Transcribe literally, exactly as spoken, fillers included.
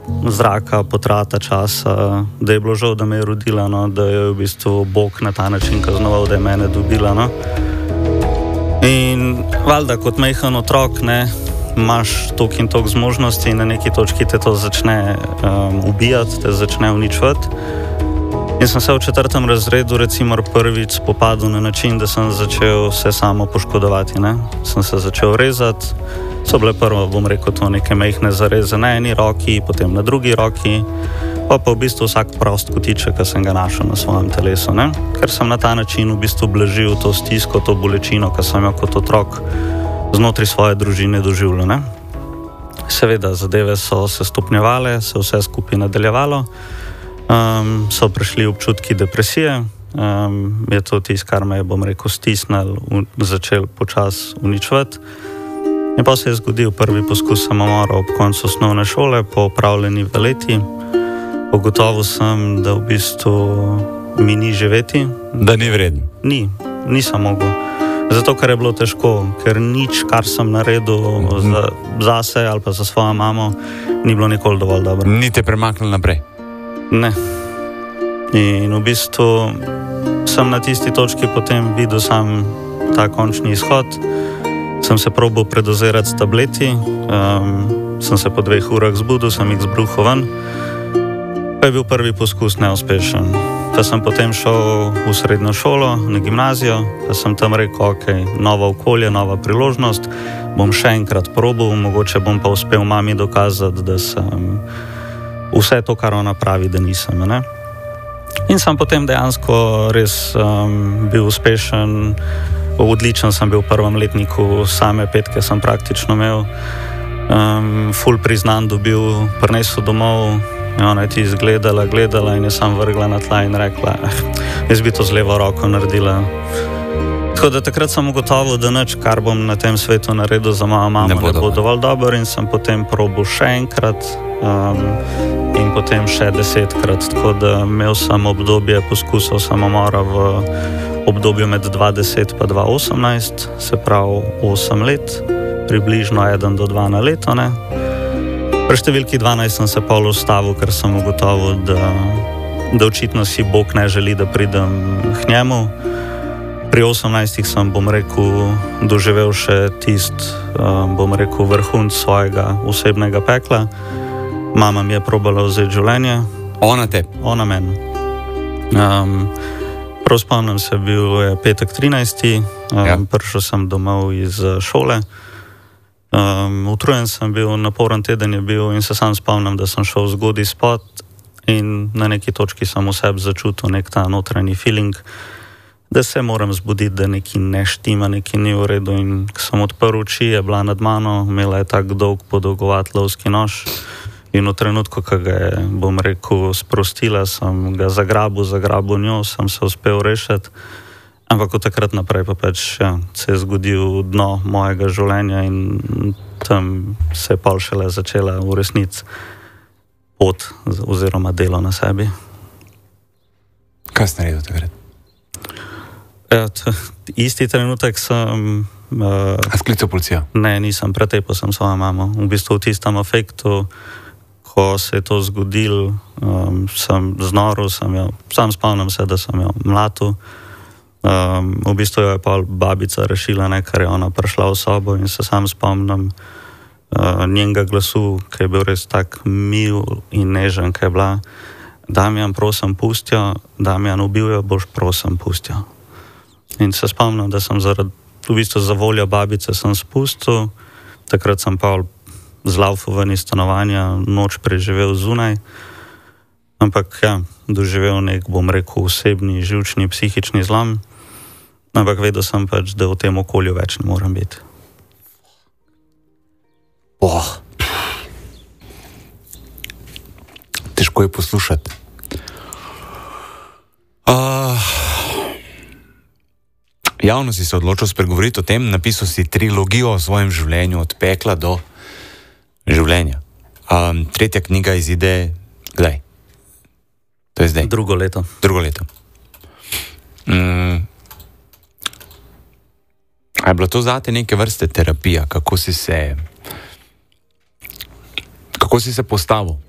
zraka, potrata časa, da je bilo žal, da me je rodila, no, da je v bistvu Bog na ta način kaznoval, da je mene dobila. No. In valjda kot majhen otrok, ne, imaš toliko in toliko zmožnosti in na neki točki te to začne um, ubijati, te začne uničevati. In sem se v četrtem razredu recimo prvič spopadal na način, da sem začel se samo poškodovati. Ne. Sem se začel rezati. So bile prvo, bom rekel, to neke majhne zareze na eni roki, potem na drugi roki, pa pa v bistvu vsak prost kotiček, ki sem ga našel na svojem telesu, ne? Ker sem na ta način v bistvu blažil to stisko, to bolečino, ki sem jo kot otrok znotraj svoje družine doživljal, ne? Seveda, zadeve so se stopnjevale, se vse skupaj nadaljevalo, um, so prišli občutki depresije, um, je to tisto, kar me je, bom rekel, stisnil, začel počas uničevati. In pa se je zgodil prvi poskus samomora ob koncu osnovne šole, po opravljeni veleti. Ugotovil sem, da v bistvu mi ni živeti. Da ni vreden? Ni, nisem mogel. Zato, ker je bilo težko, ker nič, kar sem naredil mm-hmm. za, zase ali pa za svojo mamo, ni bilo nikoli dovolj dobro. Ni te premaknil naprej? Ne. In v bistvu sem na tisti točki potem videl sam ta končni izhod. Sem se probal predozirati s tableti, um, sem se po dveh urah zbudil, sem jih zbruhal ven. Pa je bil prvi poskus neuspešen. Pa sem potem šel v srednjo šolo, na gimnazijo, pa sem tam rekel, ok, nova okolje, nova priložnost, bom še enkrat probal, mogoče bom pa uspel mami dokazati, da sem vse to, kar ona pravi, da nisem. Ne? In sem potem dejansko res um, bil uspešen. Odličen sem bil v prvem letniku, same petke sem praktično imel. Um, ful priznan dobil, prinesel domov, ona je ti izgledala, gledala in je sam vrgla na tla in rekla, eh, jaz bi to z levo roko naredila. Tako da takrat sem ugotovil, da nič, kar bom na tem svetu naredil za mojo mamo, ne bo, ne bo dovolj dober in sem potem probal še enkrat um, in potem še desetkrat. Tako da imel sem obdobje poskusov samomora v obdobju med dva tisoč deset pa dva tisoč osemnajst, se pravi osem let, približno eden do dva na leto. Ne. Pri številki dvanajst sem se pol ustavil, ker sem ugotovil, da, da očitno si Bog ne želi, da pridem k njemu. Pri osemnajstih sem, bom rekel, doživel še tist, bom rekel, vrhunc svojega osebnega pekla. Mama mi je probala vzeti življenje. Ona te? Ona meni. Um, Prav spomnim se, bil je petek trinajsti Um, ja. Prišel sem domov iz šole. Um, utrujen sem bil, naporen teden je bil in se sam spomnim, da sem šel zgodaj spat in na neki točki sem v sebi začutil nek ta notranji feeling, da se moram zbuditi, da neki ne štima, neki ni v redu. In ko sem odprl oči, je bila nad mano, imela je tak dolg podolgovat lovski nož. In v trenutku, ko ga je, bom rekel, sprostila, sem ga zagrabil, zagrabil njo, sem se uspel rešiti. Ampak od takrat naprej pa pač ja, se je zgodil dno mojega življenja in tam se je pol šele začela v resnici pot oziroma delo na sebi. Kaj si naredil takrat? Ja, isti trenutek sem... Uh, A sklical policijo? Ne, nisem, pretepal sem svojo mamo. V bistvu v tistem afektu, ko se je to zgodil, um, sem znoril, sem jo, sam spomnim se, da sem jo mlatil. Um, v bistvu jo je pa babica rešila, ne, ker je ona prišla v sobo in se sam spomnim uh, njenega glasu, ki je bil res tak mil in nežen, ki je bila: Damjan, prosim, pustijo, Damjan, ubil jo boš, prosim, pustijo. In se spomnim, da sem zaradi, v bistvu za voljo babice sem spustil, takrat sem pa zlaufal ven iz stanovanja, noč preživel zunaj, ampak ja, doživel nek, bom rekel, osebni, živčni, psihični zlom, ampak vedel sem pač, da v tem okolju več ne morem biti. Oh. Težko je poslušati. Uh, javno si se odločil spregovoriti o tem, napisal si trilogijo o svojem življenju, od pekla do življenja. Um, tretja knjiga izide kdaj? To je zdaj? Drugo leto. Drugo leto. Mm. A je bilo to zate neke vrste terapija? Kako si se kako si se postavil